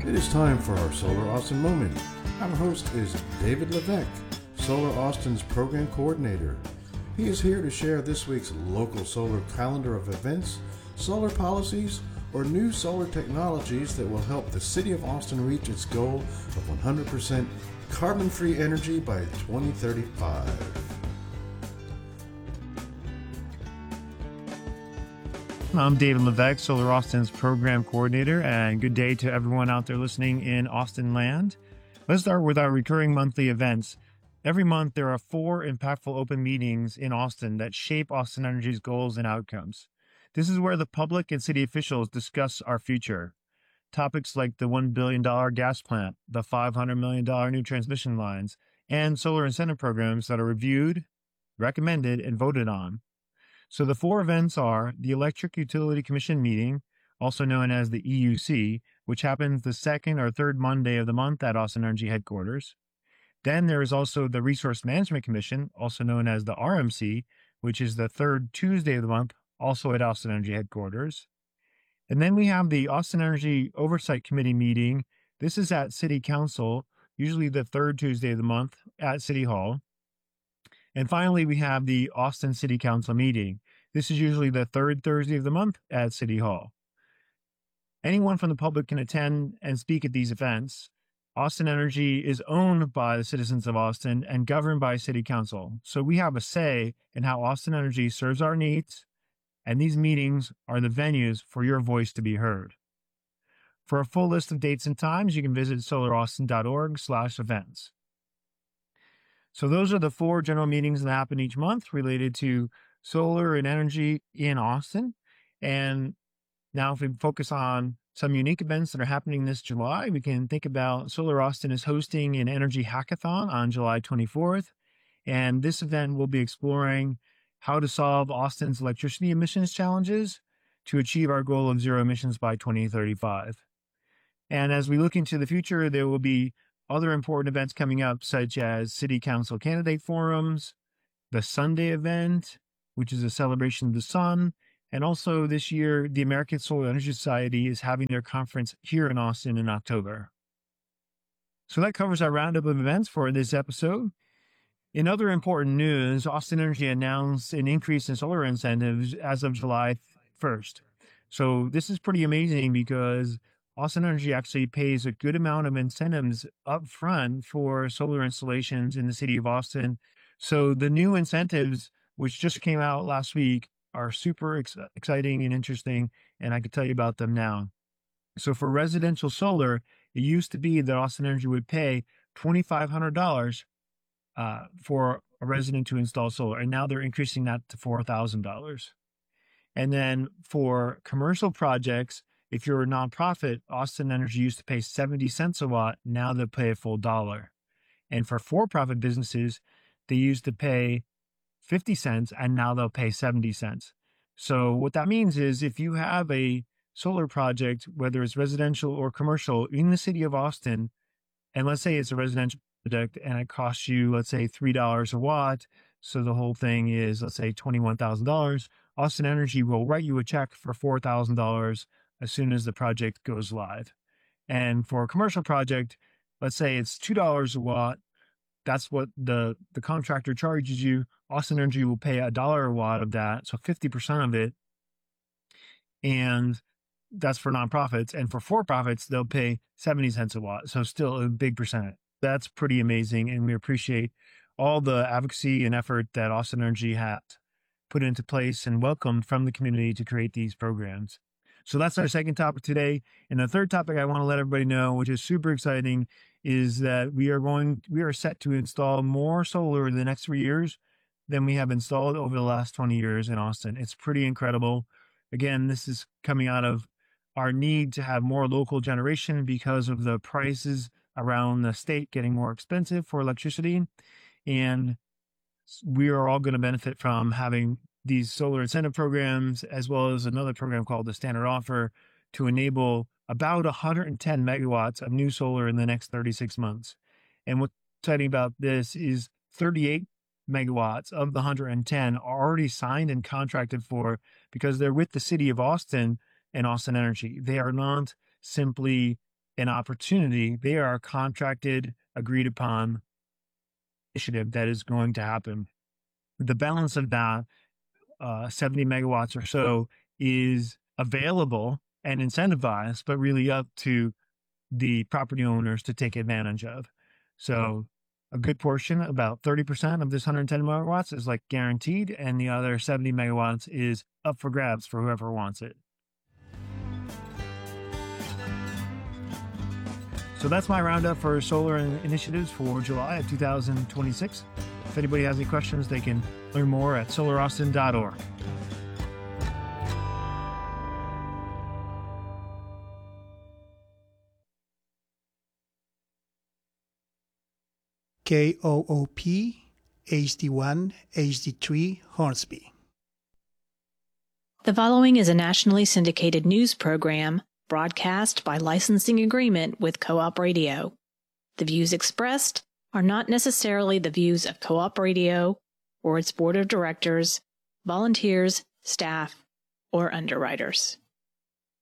It is time for our Solar Austin moment. Our host is David Levesque, Solar Austin's program coordinator. He is here to share this week's local solar calendar of events, solar policies, or new solar technologies that will help the City of Austin reach its goal of 100% carbon-free energy by 2035. I'm David Levesque, Solar Austin's program coordinator, and good day to everyone out there listening in Austin land. Let's start with our recurring monthly events. Every month, there are 4 impactful open meetings in Austin that shape Austin Energy's goals and outcomes. This is where the public and city officials discuss our future. Topics like the $1 billion gas plant, the $500 million new transmission lines, and solar incentive programs that are reviewed, recommended, and voted on. So the 4 events are the Electric Utility Commission meeting, also known as the EUC, which happens the second or third Monday of the month at Austin Energy headquarters. Then there is also the Resource Management Commission, also known as the RMC, which is the third Tuesday of the month, also at Austin Energy headquarters. And then we have the Austin Energy Oversight Committee meeting. This is at City Council, usually the third Tuesday of the month at City Hall. And finally, we have the Austin City Council meeting. This is usually the third Thursday of the month at City Hall. Anyone from the public can attend and speak at these events. Austin Energy is owned by the citizens of Austin and governed by City Council. So we have a say in how Austin Energy serves our needs, and these meetings are the venues for your voice to be heard. For a full list of dates and times, you can visit solauraustin.org/events. So those are the 4 general meetings that happen each month related to solar and energy in Austin. And now if we focus on some unique events that are happening this July, we can think about Solar Austin is hosting an energy hackathon on July 24th. And this event will be exploring how to solve Austin's electricity emissions challenges to achieve our goal of zero emissions by 2035. And as we look into the future, there will be other important events coming up, such as City Council candidate forums, the Sunday event, which is a celebration of the sun, and also this year, the American Solar Energy Society is having their conference here in Austin in October. So that covers our roundup of events for this episode. In other important news, Austin Energy announced an increase in solar incentives as of July 1st. So this is pretty amazing because Austin Energy actually pays a good amount of incentives up front for solar installations in the city of Austin. So the new incentives, which just came out last week, are super exciting and interesting, and I could tell you about them now. So for residential solar, it used to be that Austin Energy would pay $2,500 for a resident to install solar, and now they're increasing that to $4,000. And then for commercial projects, if you're a nonprofit, Austin Energy used to pay 70 cents a watt. Now they'll pay a full $1. And for for-profit businesses, they used to pay 50 cents and now they'll pay 70 cents. So what that means is if you have a solar project, whether it's residential or commercial in the city of Austin, and let's say it's a residential project and it costs you, let's say $3 a watt. So the whole thing is, let's say $21,000. Austin Energy will write you a check for $4,000 as soon as the project goes live. And for a commercial project, let's say it's $2 a watt. That's what the contractor charges you. Austin Energy will pay $1 a watt of that, so 50% of it. And that's for nonprofits. And for for-profits, they'll pay 70 cents a watt, so still a big percentage. That's pretty amazing, and we appreciate all the advocacy and effort that Austin Energy has put into place and welcomed from the community to create these programs. So that's our second topic today. And the third topic I want to let everybody know, which is super exciting, is that we are set to install more solar in the next 3 years than we have installed over the last 20 years in Austin. It's pretty incredible. Again, this is coming out of our need to have more local generation because of the prices around the state getting more expensive for electricity. And we are all going to benefit from having these solar incentive programs, as well as another program called the Standard Offer, to enable about 110 megawatts of new solar in the next 36 months. And what's exciting about this is 38 megawatts of the 110 are already signed and contracted for because they're with the city of Austin and Austin Energy. They are not simply an opportunity. They are a contracted, agreed upon initiative that is going to happen. The balance of that 70 megawatts or so is available and incentivized, but really up to the property owners to take advantage of. So a good portion, about 30% of this 110 megawatts is like guaranteed, and the other 70 megawatts is up for grabs for whoever wants it. So that's my roundup for solar initiatives for July of 2026. If anybody has any questions, they can learn more at solaraustin.org. KOOP HD1 HD3 Hornsby. The following is a nationally syndicated news program broadcast by licensing agreement with Co-op Radio. The views expressed are not necessarily the views of Co-op Radio or its board of directors, volunteers, staff, or underwriters.